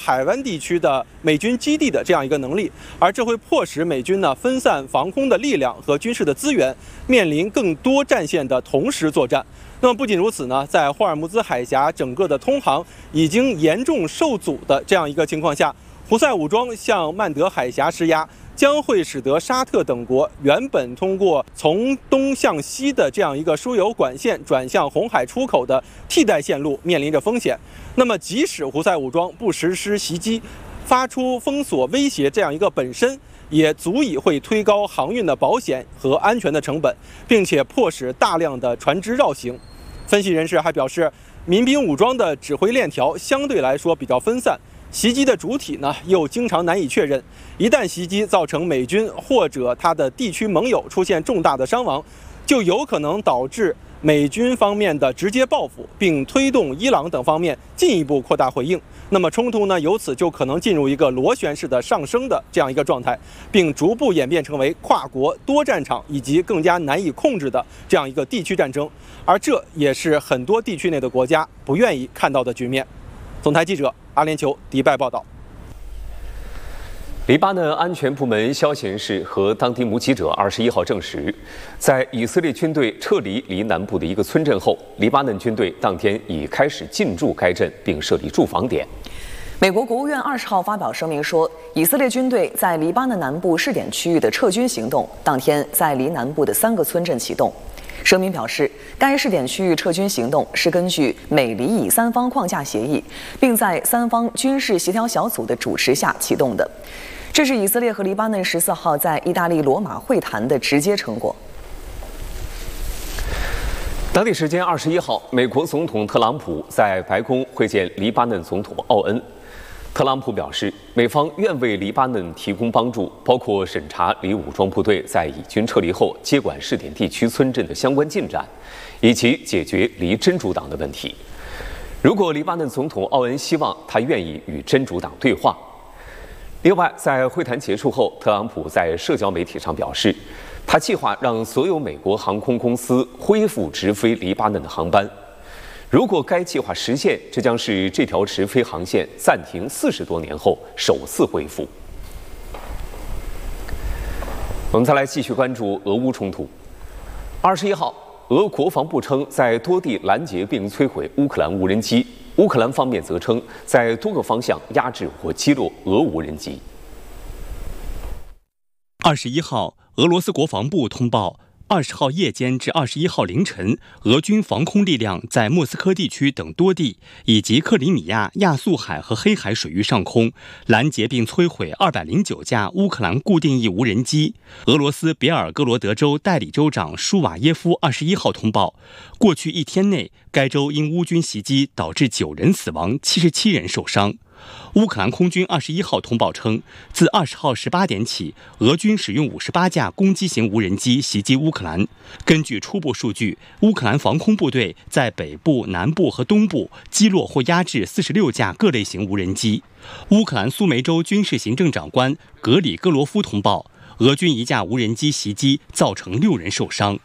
海湾地区的美军基地的这样一个能力，而这会迫使美军呢分散防空的力量和军事的资源，面临更多战线的同时作战。那么不仅如此呢，在霍尔木兹海峡整个的通航已经严重受阻的这样一个情况下，胡塞武装向曼德海峡施压，将会使得沙特等国原本通过从东向西的这样一个输油管线转向红海出口的替代线路面临着风险。那么即使胡塞武装不实施袭击，发出封锁威胁这样一个本身，也足以会推高航运的保险和安全的成本，并且迫使大量的船只绕行。分析人士还表示，民兵武装的指挥链条相对来说比较分散，袭击的主体呢又经常难以确认。一旦袭击造成美军或者他的地区盟友出现重大的伤亡，就有可能导致美军方面的直接报复，并推动伊朗等方面进一步扩大回应。那么冲突呢，由此就可能进入一个螺旋式的上升的这样一个状态，并逐步演变成为跨国多战场以及更加难以控制的这样一个地区战争。而这也是很多地区内的国家不愿意看到的局面。总台记者阿联酋迪拜报道。 黎巴嫩安全部门消息人士和当地目击者21号证实，在以色列军队撤离离南部的一个村镇后，黎巴嫩军队当天已开始进驻该镇，并设立驻防点。 美国国务院20号发表声明说，以色列军队在黎巴嫩南部试点区域的撤军行动当天在离南部的3个村镇启动。声明表示，该试点区域撤军行动是根据美黎以3方框架协议，并在3方军事协调小组的主持下启动的。这是以色列和黎巴嫩14号在意大利罗马会谈的直接成果。 当地时间21号，美国总统特朗普在白宫会见黎巴嫩总统奥恩。特朗普表示，美方愿为黎巴嫩提供帮助，包括审查黎武装部队在以军撤离后接管试点地区村镇的相关进展，以及解决黎真主党的问题。如果黎巴嫩总统奥恩希望，他愿意与真主党对话。另外，在会谈结束后，特朗普在社交媒体上表示，他计划让所有美国航空公司恢复直飞黎巴嫩的航班。如果该计划实现，这将是这条直飞航线暂停40多年后首次恢复。我们再来继续关注俄乌冲突。21号，俄国防部称在多地拦截并摧毁乌克兰无人机，乌克兰方面则称在多个方向压制或击落俄无人机。 21号，俄罗斯国防部通报，20号夜间至21号凌晨，俄军防空力量在莫斯科地区等多地以及克里米亚、亚速海和黑海水域上空拦截并摧毁209架乌克兰固定翼无人机。俄罗斯别尔哥罗德州代理州长舒瓦耶夫21号通报，过去1天内，该州因乌军袭击导致9人死亡，77人受伤。乌克兰空军21号通报称，自20号18点起，俄军使用58架攻击型无人机袭击乌克兰。根据初步数据，乌克兰防空部队在北部、南部和东部击落或压制46架各类型无人机。乌克兰苏梅州军事行政长官格里戈罗夫通报，俄军1架无人机袭击造成6人受伤。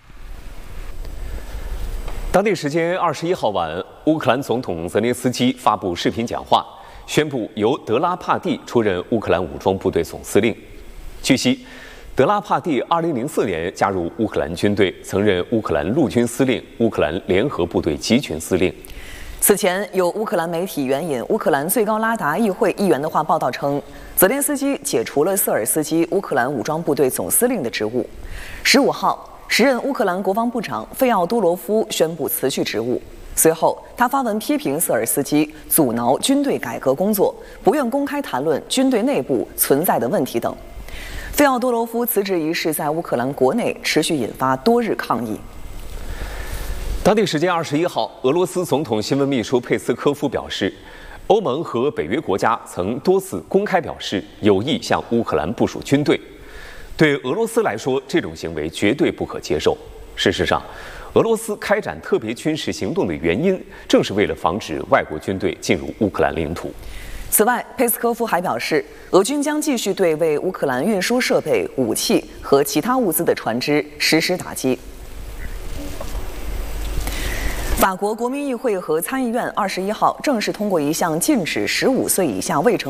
当地时间21号晚，乌克兰总统泽连斯基发布视频讲话，宣布由德拉帕蒂出任乌克兰武装部队总司令。据悉，德拉帕蒂2004年加入乌克兰军队，曾任乌克兰陆军司令、乌克兰联合部队集群司令。 此前，有乌克兰媒体援引乌克兰最高拉达议会议员的话报道称，泽连斯基解除了瑟尔斯基乌克兰武装部队总司令的职务。15号，时任乌克兰国防部长费奥多罗夫宣布辞去职务。随后，他发文批评瑟尔斯基阻挠军队改革工作，不愿公开谈论军队内部存在的问题等。费奥多罗夫辞职一事在乌克兰国内持续引发多日抗议。 当地时间21号，俄罗斯总统新闻秘书佩斯科夫表示，欧盟和北约国家曾多次公开表示有意向乌克兰部署军队。对俄罗斯来说，这种行为绝对不可接受。事实上，俄罗斯开展特别军事行动的原因，正是为了防止外国军队进入乌克兰领土。 此外，佩斯科夫还表示，俄军将继续对为乌克兰运输设备、武器和其他物资的船只实施打击。法国国民议会和参议院21号正式通过一项禁止15岁以下未成